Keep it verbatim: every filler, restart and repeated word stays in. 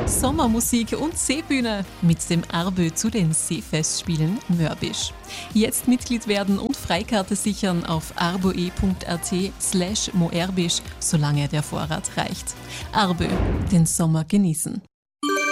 Sommermusik und Seebühne mit dem Arbö zu den Seefestspielen Mörbisch. Jetzt Mitglied werden und Freikarte sichern auf arboe.at slash moerbisch, solange der Vorrat reicht. Arbö, den Sommer genießen.